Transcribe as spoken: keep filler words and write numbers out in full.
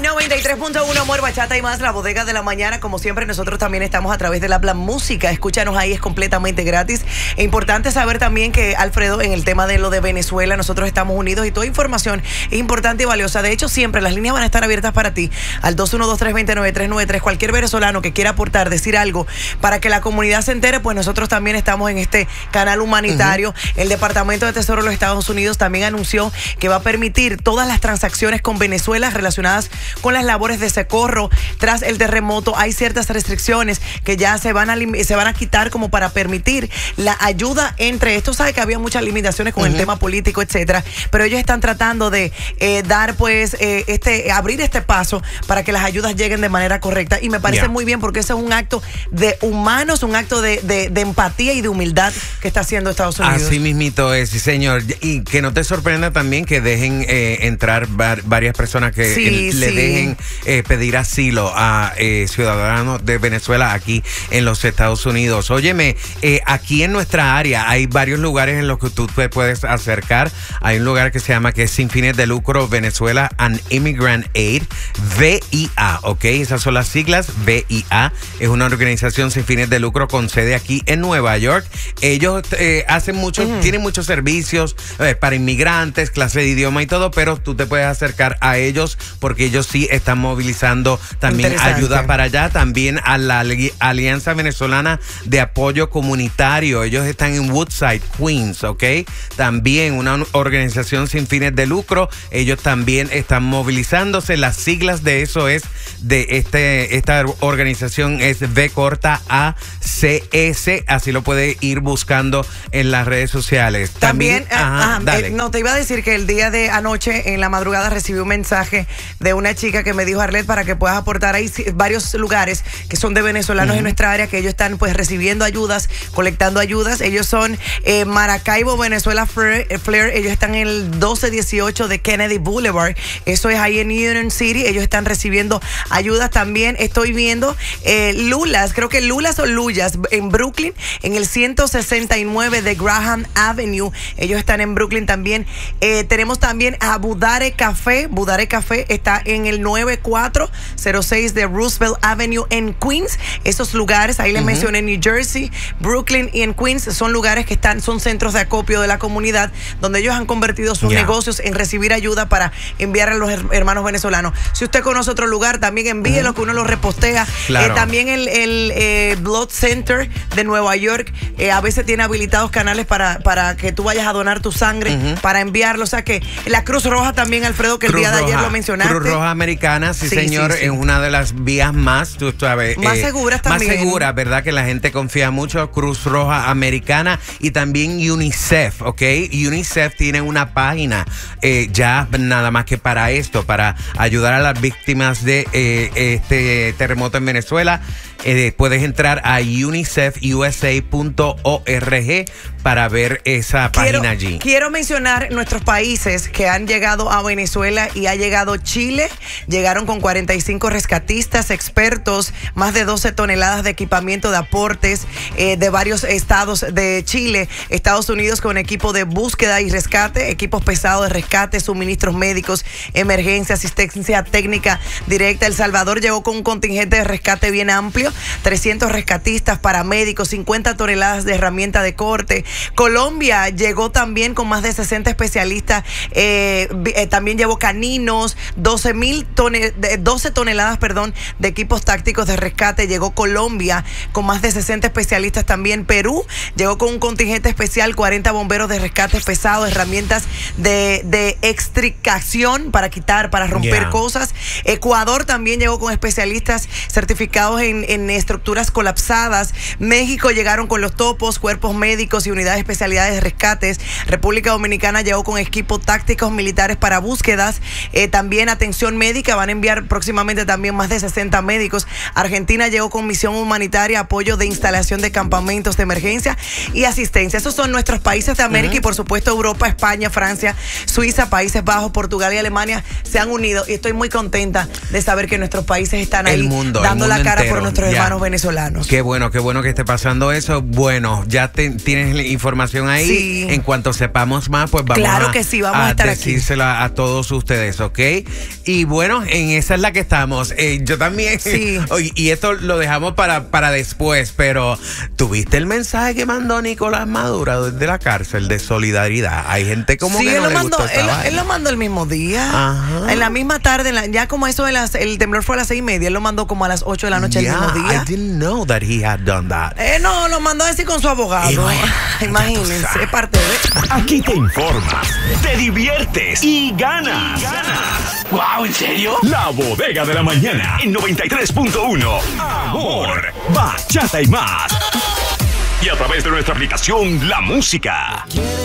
noventa y tres punto uno, Amor, Bachata y más, la bodega de la mañana. Como siempre, nosotros también estamos a través de la Plan Música. Escúchanos ahí, es completamente gratis. Es importante saber también que, Alfredo, en el tema de lo de Venezuela, nosotros estamos unidos y toda información es importante y valiosa. De hecho, siempre las líneas van a estar abiertas para ti al dos uno dos, tres dos cero, nueve tres nueve tres. Cualquier venezolano que quiera aportar, decir algo para que la comunidad se entere, pues nosotros también estamos en este canal humanitario. Uh-huh. El Departamento de Tesoro de los Estados Unidos también anunció que va a permitir todas las transacciones con Venezuela relacionadas con las labores de socorro tras el terremoto. Hay ciertas restricciones que ya se van a se van a quitar como para permitir la ayuda entre estos. Sabe que había muchas limitaciones con uh-huh. el tema político, etcétera, pero ellos están tratando de eh, dar pues eh, este abrir este paso para que las ayudas lleguen de manera correcta, y me parece yeah. muy bien, porque ese es un acto de humanos, un acto de, de, de empatía y de humildad que está haciendo Estados Unidos. Así mismito es, sí, señor. Y que no te sorprenda también que dejen eh, entrar var, varias personas que sí, eh, le sí. dejen eh, pedir asilo a eh, ciudadanos de Venezuela aquí en los Estados Unidos. Óyeme, eh, aquí en nuestra área hay varios lugares en los que tú te puedes acercar. Hay un lugar que se llama, que es Sin Fines de Lucro Venezuela and Immigrant Aid, V I A, ¿ok? Esas son las siglas, V I A. Es una organización sin fines de lucro con sede aquí en Nueva York. Ellos eh, hacen muchos, uh-huh. tienen muchos servicios eh, para inmigrantes, clase de idioma y todo, pero tú te puedes acercar a ellos porque ellos sí están movilizando también ayuda para allá. También a la Alianza Venezolana de Apoyo Comunitario. Ellos están en Woodside, Queens, ¿ok? También una organización sin fines de lucro. Ellos también están movilizándose. Las siglas de eso es, de este esta organización es V corta A C S. Así lo puede ir buscando en las redes sociales. También, también ajá, ajá, eh, no, te iba a decir que el día de anoche, en la madrugada, recibí un mensaje de una chica que me dijo, Arlet, para que puedas aportar. Hay varios lugares que son de venezolanos uh-huh. en nuestra área, que ellos están pues recibiendo ayudas, colectando ayudas. Ellos son eh, Maracaibo, Venezuela Flair, Flair. Ellos están en el doce dieciocho de Kennedy Boulevard. Eso es ahí en Union City. Ellos están recibiendo ayudas también. Estoy viendo eh, Lulas, creo que Lulas o Luyas en Brooklyn, en el ciento sesenta y nueve de Graham Avenue. Ellos están en Brooklyn también. Eh, tenemos también a Budare Café. Budare Café está en el nueve cuatro cero seis de Roosevelt Avenue en Queens. Esos lugares, ahí les uh-huh. mencioné, New Jersey, Brooklyn y en Queens, son lugares que están, son centros de acopio de la comunidad, donde ellos han convertido sus yeah. negocios en recibir ayuda para enviar a los hermanos venezolanos. Si usted conoce otro lugar, también envíelo, uh-huh. que uno lo repostea. Claro. Eh, también el, el eh, Blood Center de Nueva York eh, a veces tiene habilitados canales para, para que tú vayas a donar tu sangre, uh-huh. para enviarlo. O sea que la Cruz Roja también, Alfredo, que Cruz el día Roja, de ayer lo mencionaste. Cruz Roja Americana, sí, sí señor, sí, sí. es una de las vías más, tú sabes, más eh, seguras también. Más seguras, ¿verdad? Que la gente confía mucho. Cruz Roja Americana y también UNICEF, ¿ok? UNICEF tiene una página eh, ya nada más que para esto, para ayudar a las víctimas de eh, este terremoto en Venezuela. Eh, puedes entrar a unicef u s a punto org para ver esa quiero, página allí. Quiero mencionar nuestros países que han llegado a Venezuela, y ha llegado Chile. Llegaron con cuarenta y cinco rescatistas, expertos, más de doce toneladas de equipamiento de aportes eh, de varios estados de Chile. Estados Unidos con equipo de búsqueda y rescate, equipos pesados de rescate, suministros médicos, emergencia, asistencia técnica directa. El Salvador llegó con un contingente de rescate bien amplio, trescientos rescatistas, paramédicos, cincuenta toneladas de herramienta de corte. Colombia llegó también con más de sesenta especialistas, eh, eh, también llevó caninos, doce mil tonel, doce toneladas perdón, de equipos tácticos de rescate. Llegó Colombia con más de sesenta especialistas también. Perú llegó con un contingente especial, cuarenta bomberos de rescate pesado, herramientas de, de extricación para quitar, para romper yeah. cosas. Ecuador también llegó con especialistas certificados en, en estructuras colapsadas. México llegaron con los topos, cuerpos médicos y unidades de especialidades de rescates. República Dominicana llegó con equipos tácticos militares para búsquedas. Eh, también atención médica, van a enviar próximamente también más de sesenta médicos. Argentina llegó con misión humanitaria, apoyo de instalación de campamentos de emergencia y asistencia. Esos son nuestros países de América uh-huh. y por supuesto Europa, España, Francia, Suiza, Países Bajos, Portugal y Alemania se han unido, y estoy muy contenta de saber que nuestros países están ahí el mundo, dando el mundo la cara entero. por nuestros yeah. hermanos venezolanos. Qué bueno, qué bueno que esté pasando eso. Bueno, ya te, tienes la información ahí. Sí. En cuanto sepamos más, pues vamos claro a, que sí, vamos a, a estar decírsela aquí. a todos ustedes, ¿ok? Y bueno, en esa es la que estamos. Eh, yo también. Sí. Y esto lo dejamos para, para después, pero ¿tuviste el mensaje que mandó Nicolás Maduro desde la cárcel de solidaridad? Hay gente como sí, que él no lo le mandó, gustó él, esa él lo mandó el mismo día. Ajá. En la misma tarde, en la, ya como eso de las, el temblor fue a las seis y media, él lo mandó como a las ocho de la noche yeah, el mismo día. I didn't know that he had done that. Eh, no, lo mandó a decir con su abogado. Bueno, imagínense, es parte de... Aquí te informas, te diviertes y ganas. Y ganas. Wow, ¿en serio? La Bodega de la Mañana en noventa y tres punto uno. Amor, bachata y más. Y a través de nuestra aplicación La Música.